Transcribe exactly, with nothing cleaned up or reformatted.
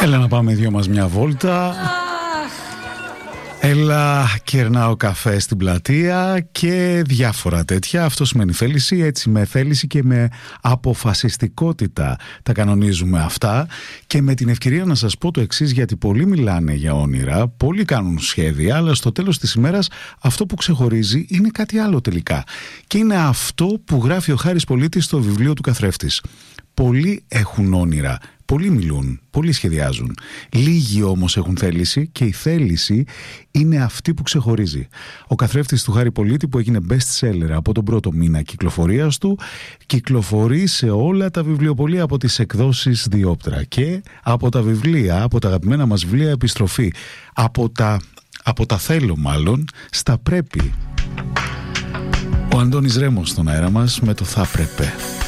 Έλα να πάμε δυο μας μια βόλτα. Έλα, κερνάω καφέ στην πλατεία και διάφορα τέτοια. Αυτό σημαίνει θέληση, έτσι με θέληση και με αποφασιστικότητα τα κανονίζουμε αυτά. Και με την ευκαιρία να σας πω το εξής, γιατί πολλοί μιλάνε για όνειρα, πολλοί κάνουν σχέδια, αλλά στο τέλος της ημέρας αυτό που ξεχωρίζει είναι κάτι άλλο τελικά. Και είναι αυτό που γράφει ο Χάρης Πολίτης στο βιβλίο του Καθρέφτης. Πολλοί έχουν όνειρα, πολλοί μιλούν, πολλοί σχεδιάζουν. Λίγοι όμως έχουν θέληση και η θέληση είναι αυτή που ξεχωρίζει. Ο Καθρέφτης του Χάρη Πολίτη, που έγινε best seller από τον πρώτο μήνα κυκλοφορίας του, κυκλοφορεί σε όλα τα βιβλιοπωλεία από τις εκδόσεις Διόπτρα και από τα βιβλία, από τα αγαπημένα μας βιβλία επιστροφή, από τα, από τα θέλω μάλλον, στα πρέπει. Ο Αντώνης Ρέμος στον αέρα μας με το θα πρέπει.